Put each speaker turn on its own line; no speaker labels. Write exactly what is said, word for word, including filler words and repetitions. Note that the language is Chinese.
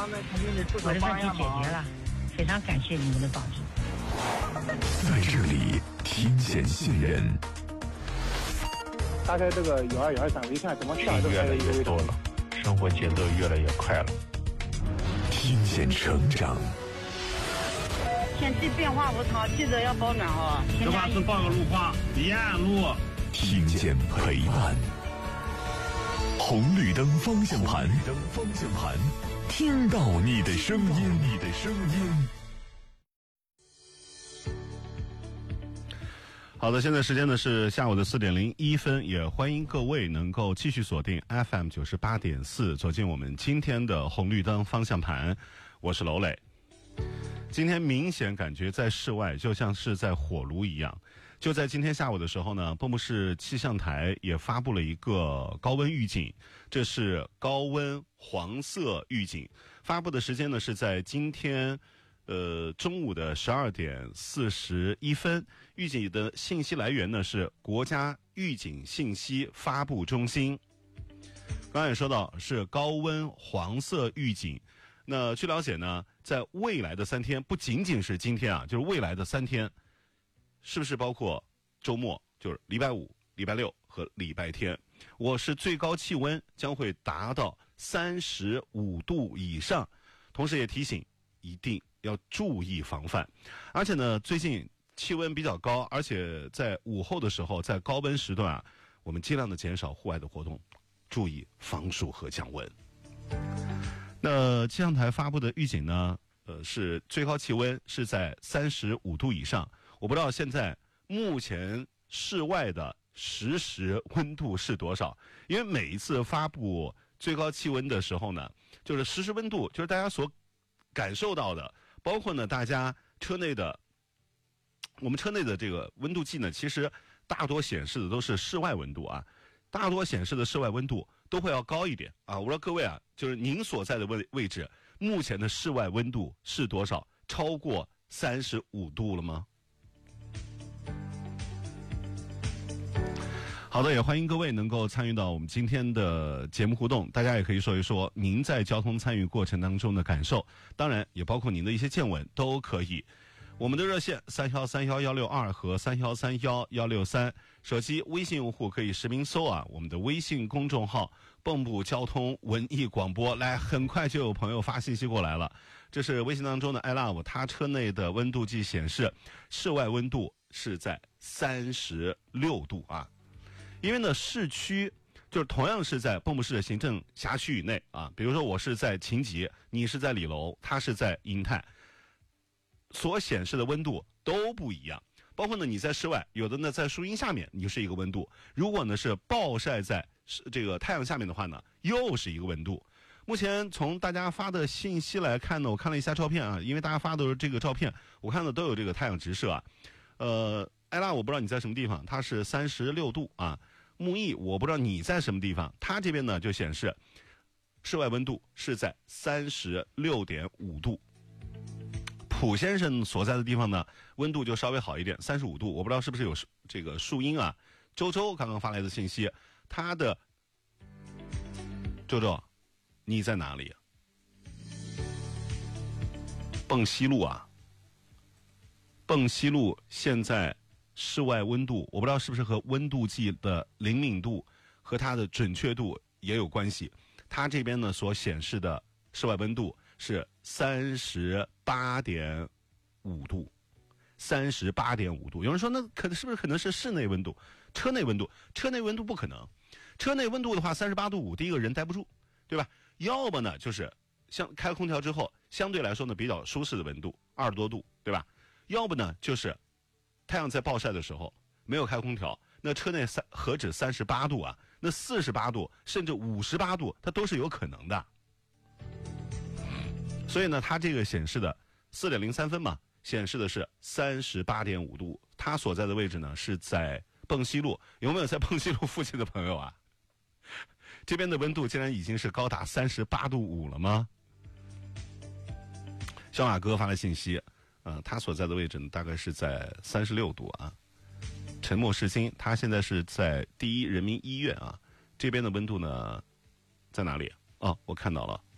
方面肯定得出手
我的问题
帮呀
解决了，非常感谢你们的帮助。
在这里听见信任。
打开这个幺二幺二三，我一看怎么下都
越来越多了，生活节奏越来越快了。
听见成长。
天气变化无常，记得要保暖哦。
这把是报个路况，沿路。
听见陪伴。红绿灯方向盘，红绿灯方向盘，听到你的声音，你的声音。
好的，现在时间呢是下午的四点零一分，也欢迎各位能够继续锁定 F M 九十八点四，走进我们今天的红绿灯方向盘。我是娄磊。今天明显感觉在室外就像是在火炉一样。就在今天下午的时候呢，蚌埠市气象台也发布了一个高温预警，这是高温黄色预警，发布的时间呢是在今天呃，中午的十二点四十一分，预警的信息来源呢是国家预警信息发布中心。刚才也说到是高温黄色预警。那据了解呢，在未来的三天，不仅仅是今天啊，就是未来的三天，是不是包括周末，就是礼拜五、礼拜六和礼拜天，我市最高气温将会达到三十五度以上，同时也提醒一定要注意防范。而且呢，最近气温比较高，而且在午后的时候，在高温时段啊，我们尽量的减少户外的活动，注意防暑和降温。那气象台发布的预警呢，呃，是最高气温是在三十五度以上。我不知道现在目前室外的实时温度是多少，因为每一次发布最高气温的时候呢，就是实时温度，就是大家所感受到的，包括呢大家车内的，我们车内的这个温度计呢，其实大多显示的都是室外温度啊，大多显示的室外温度都会要高一点啊。我说各位啊，就是您所在的位位置，目前的室外温度是多少？超过三十五度了吗？好的，也欢迎各位能够参与到我们今天的节目互动，大家也可以说一说您在交通参与过程当中的感受，当然也包括您的一些见闻都可以。我们的热线三幺三幺幺六二和三幺三幺幺六三，手机微信用户可以实名搜啊我们的微信公众号蚌埠交通文艺广播。来，很快就有朋友发信息过来了，这是微信当中的 I love， 他车内的温度计显示室外温度是在三十六度啊。因为呢，市区就是同样是在蚌埠市的行政辖区以内啊，比如说我是在秦集，你是在李楼，他是在银泰，所显示的温度都不一样。包括呢，你在室外，有的呢在树荫下面，你是一个温度；如果呢是暴晒在这个太阳下面的话呢，又是一个温度。目前从大家发的信息来看呢，我看了一下照片啊，因为大家发的都是这个照片，我看的都有这个太阳直射啊。呃，艾拉，我不知道你在什么地方，它是三十六度啊。木易，我不知道你在什么地方，它这边呢就显示室外温度是在三十六点五度。普先生所在的地方呢，温度就稍微好一点，三十五度。我不知道是不是有这个树荫啊？周周刚刚发来的信息，他的周周，你在哪里？蚌西路啊，蚌西路现在室外温度，我不知道是不是和温度计的灵敏度和它的准确度也有关系。它这边呢所显示的室外温度是三十八点五度，三十八点五度。有人说，那可能是不是可能是室内温度？车内温度？车内温度不可能。车内温度的话，三十八度五，第一个人待不住，对吧？要么呢就是像开空调之后，相对来说呢比较舒适的温度，二十多度，对吧？要不呢就是太阳在暴晒的时候没有开空调，那车内三何止三十八度啊，那四十八度甚至五十八度它都是有可能的。所以呢它这个显示的四点零三分嘛，显示的是三十八点五度。它所在的位置呢是在蚌西路，有没有在蚌西路附近的朋友啊？这边的温度竟然已经是高达三十八度五了吗？小马哥发来信息，呃，他所在的位置呢，大概是在三十六度啊。沉默是金，他现在是在第一人民医院啊。这边的温度呢，在哪里？哦，我看到了，